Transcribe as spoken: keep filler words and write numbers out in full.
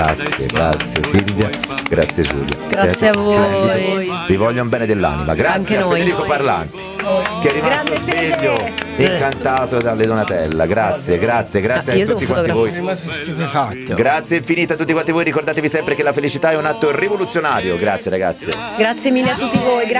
Grazie, grazie Silvia, grazie Giulia. Grazie a voi. Splendidi. Vi voglio un bene dell'anima. Grazie Anche a noi. Federico Parlanti, che è rimasto Grande sveglio, Fede. incantato dalle Donatella. Grazie, grazie, grazie Ah, io a tutti devo quanti voi. fotografare. Grazie infinite a tutti quanti voi. Ricordatevi sempre che la felicità è un atto rivoluzionario. Grazie ragazzi. Grazie mille a tutti voi. Grazie.